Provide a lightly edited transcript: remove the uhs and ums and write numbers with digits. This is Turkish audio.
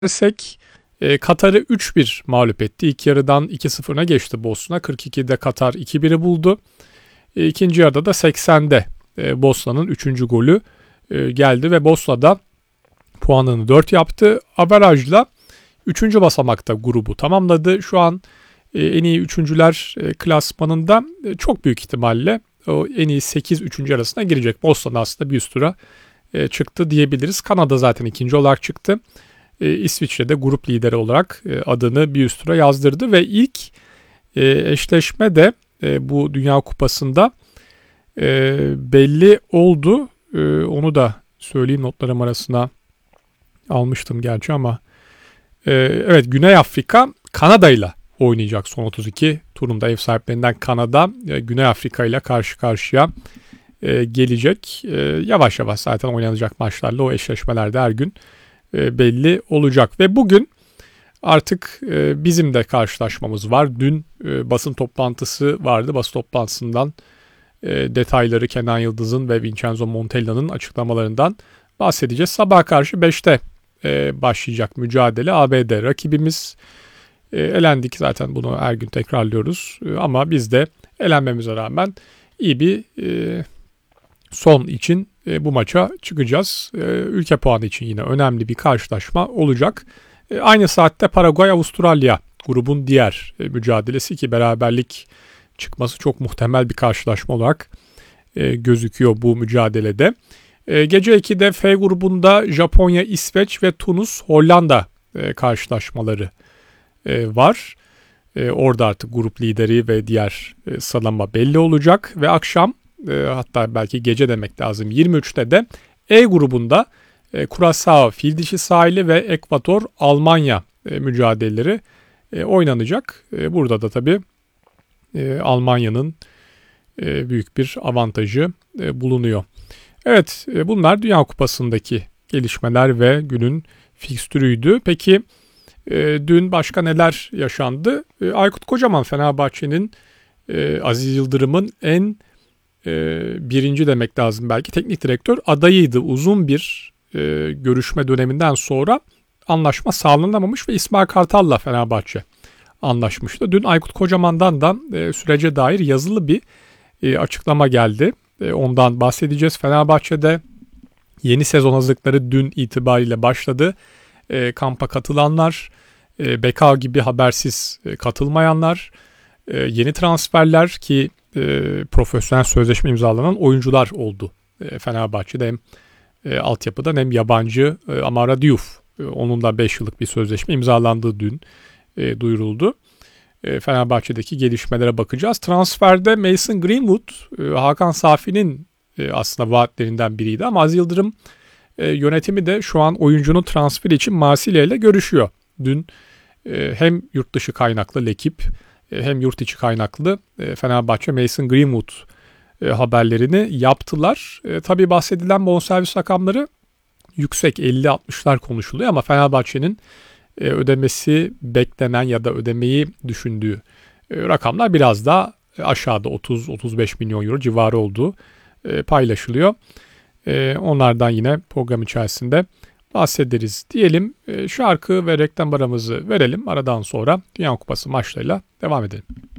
edersek Katar'ı 3-1 mağlup etti. İlk yarıdan 2-0'a geçti Bosna. 42'de Katar 2-1'i buldu. İkinci yarıda da 80'de Bosna'nın 3. golü geldi ve Bosna da puanını 4 yaptı. Averajla 3. basamakta grubu tamamladı. Şu an en iyi üçüncüler klasmanında çok büyük ihtimalle o en iyi 8 üçüncü arasına girecek. Bosna aslında bir üst tura çıktı diyebiliriz. Kanada zaten ikinci olarak çıktı. İsviçre de grup lideri olarak adını bir üst tura yazdırdı ve ilk eşleşme de bu Dünya Kupası'nda belli oldu. Onu da söyleyeyim, notlarım arasına almıştım gerçi ama evet, Güney Afrika Kanada ile oynayacak son 32 turunda. Ev sahiplerinden Kanada Güney Afrika ile karşı karşıya gelecek. Yavaş yavaş zaten oynanacak maçlarla o eşleşmelerde her gün belli olacak. Ve bugün artık bizim de karşılaşmamız var. Dün basın toplantısı vardı. Basın toplantısından detayları Kenan Yıldız'ın ve Vincenzo Montella'nın açıklamalarından bahsedeceğiz. Sabah karşı 5'te başlayacak mücadele. ABD rakibimiz. Elendik zaten, bunu her gün tekrarlıyoruz. Ama biz de elenmemize rağmen iyi bir son için bu maça çıkacağız. Ülke puanı için yine önemli bir karşılaşma olacak. Aynı saatte Paraguay-Avustralya grubun diğer mücadelesi, ki beraberlik çıkması çok muhtemel bir karşılaşma olarak gözüküyor bu mücadelede. Gece 2'de F grubunda Japonya, İsveç ve Tunus, Hollanda karşılaşmaları var. Orada artık grup lideri ve diğer sıralama belli olacak ve akşam, hatta belki gece demek lazım, 23'te de E grubunda Curaçao, Fildişi Sahili ve Ekvator, Almanya mücadeleleri oynanacak. Burada da tabii Almanya'nın büyük bir avantajı bulunuyor. Evet, bunlar Dünya Kupası'ndaki gelişmeler ve günün fikstürüydü. Peki dün başka neler yaşandı? Aykut Kocaman, Fenerbahçe'nin Aziz Yıldırım'ın birinci demek lazım belki teknik direktör adayıydı. Uzun bir görüşme döneminden sonra anlaşma sağlanamamış ve İsmail Kartal'la Fenerbahçe anlaşmıştı. Dün Aykut Kocaman'dan da sürece dair yazılı bir açıklama geldi. Ondan bahsedeceğiz. Fenerbahçe'de yeni sezon hazırlıkları dün itibariyle başladı. Kampa katılanlar, Beka gibi habersiz katılmayanlar, yeni transferler ki profesyonel sözleşme imzalanan oyuncular oldu Fenerbahçe'de, hem altyapıdan hem yabancı. Amara Diouf, onun da 5 yıllık bir sözleşme imzalandığı dün duyuruldu. Fenerbahçe'deki gelişmelere bakacağız. Transferde Mason Greenwood, Hakan Safi'nin aslında vaatlerinden biriydi ama Aziz Yıldırım yönetimi de şu an oyuncunun transferi için Marsilya ile görüşüyor. Dün hem yurt dışı kaynaklı L'Équipe hem yurt içi kaynaklı Fenerbahçe Mason Greenwood haberlerini yaptılar. Tabii bahsedilen bonservis rakamları yüksek, 50-60'lar konuşuluyor ama Fenerbahçe'nin ödemesi beklenen ya da ödemeyi düşündüğü rakamlar biraz daha aşağıda, 30-35 milyon euro civarı olduğu paylaşılıyor. Onlardan yine program içerisinde bahsederiz diyelim. Şarkı ve reklam aramızı verelim. Aradan sonra Dünya Kupası maçlarıyla devam edelim.